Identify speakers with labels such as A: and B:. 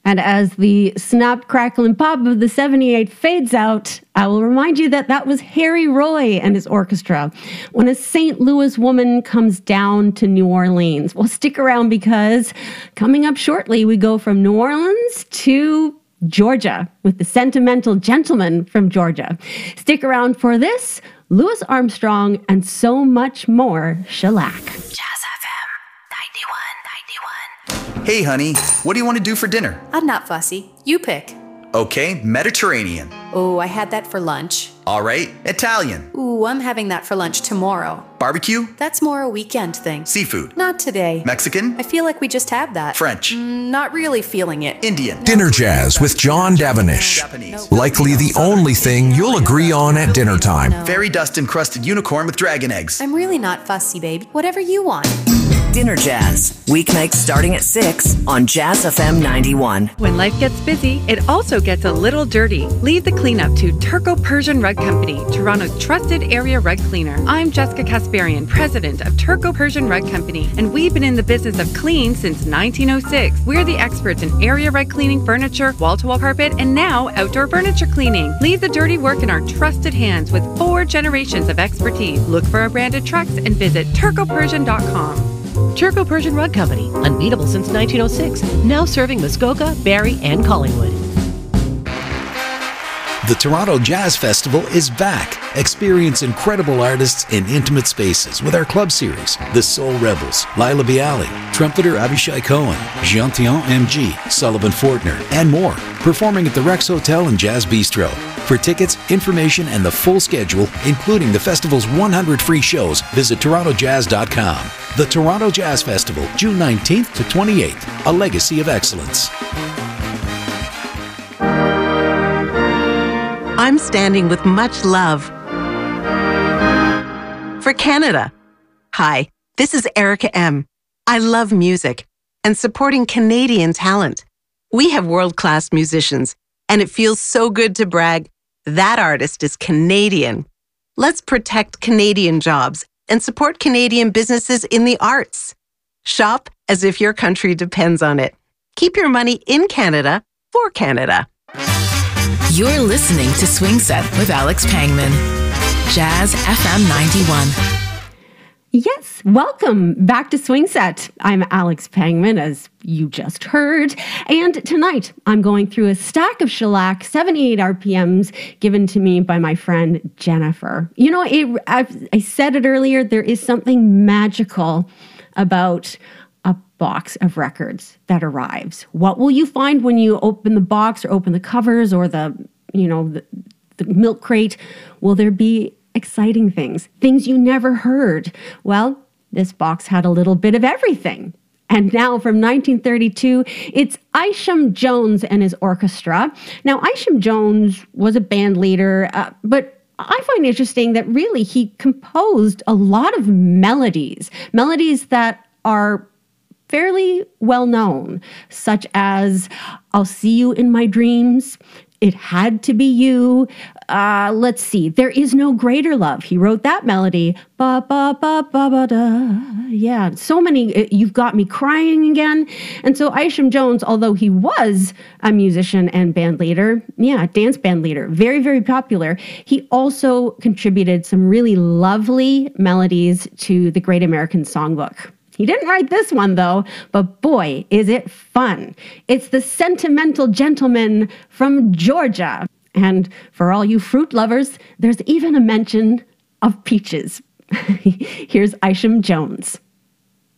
A: And as the snap, crackle, and pop of the 78 fades out, I will remind you that that was Harry Roy and his orchestra when a St. Louis woman comes down to New Orleans. Well, stick around because coming up shortly, we go from New Orleans to Georgia with the Sentimental Gentleman from Georgia. Stick around for this, Louis Armstrong, and so much more shellac.
B: Jazz FM 91.
C: Hey, honey, what do you want to do for dinner?
B: I'm not fussy. You pick.
C: Okay, Mediterranean.
B: Oh, I had that for lunch.
C: All right, Italian.
B: Ooh, I'm having that for lunch tomorrow.
C: Barbecue?
B: That's more a weekend thing.
C: Seafood?
B: Not today.
C: Mexican?
B: I feel like we just had that.
C: French?
B: Not really feeling it.
C: Indian?
D: Dinner Jazz with John Davinish.
C: Japanese?
D: Likely the only thing you'll agree on at dinner time.
C: Fairy dust encrusted unicorn with dragon eggs.
B: I'm really not fussy, babe. Whatever you want.
E: Dinner Jazz, weeknights starting at 6 on Jazz FM 91.
F: When life gets busy, it also gets a little dirty. Leave the cleanup to Turco Persian Rug Company, Toronto's trusted area rug cleaner. I'm Jessica Kasparian, president of Turco Persian Rug Company, and we've been in the business of clean since 1906. We're the experts in area rug cleaning, furniture, wall-to-wall carpet, and now outdoor furniture cleaning. Leave the dirty work in our trusted hands with 4 generations of expertise. Look for our branded trucks and visit turcopersian.com.
G: Turco Persian Rug Company, unbeatable since 1906, now serving Muskoka, Barrie, and Collingwood.
H: The Toronto Jazz Festival is back. Experience incredible artists in intimate spaces with our club series, The Soul Rebels, Lila Bialy, trumpeter Abishai Cohen, Jean-Théon MG, Sullivan Fortner, and more, performing at the Rex Hotel and Jazz Bistro. For tickets, information, and the full schedule, including the festival's 100 free shows, visit torontojazz.com. The Toronto Jazz Festival, June 19th to 28th, a legacy of excellence.
I: I'm standing with much love for Canada. Hi, this is Erica M. I love music and supporting Canadian talent. We have world-class musicians, and it feels so good to brag, that artist is Canadian. Let's protect Canadian jobs and support Canadian businesses in the arts. Shop as if your country depends on it. Keep your money in Canada for Canada.
J: You're listening to Swing Set with Alex Pangman. Jazz FM 91.
A: Yes, welcome back to Swing Set. I'm Alex Pangman, as you just heard. And tonight, I'm going through a stack of shellac, 78 RPMs, given to me by my friend Jennifer. You know, I said it earlier, there is something magical about a box of records that arrives. What will you find when you open the box or open the covers or the milk crate? Will there be exciting things you never heard? Well, this box had a little bit of everything. And now from 1932, it's Isham Jones and his orchestra. Now, Isham Jones was a band leader, but I find interesting that really he composed a lot of melodies that are fairly well known, such as I'll See You in My Dreams, It Had to Be You. Let's see, There Is No Greater Love. He wrote that melody. Ba ba ba ba ba da. Yeah, so many. You've Got Me Crying Again. And so Isham Jones, although he was a musician and band leader, dance band leader, very, very popular, he also contributed some really lovely melodies to the Great American Songbook. He didn't write this one, though, but boy, is it fun. It's the Sentimental Gentleman from Georgia. And for all you fruit lovers, there's even a mention of peaches. Here's Isham Jones.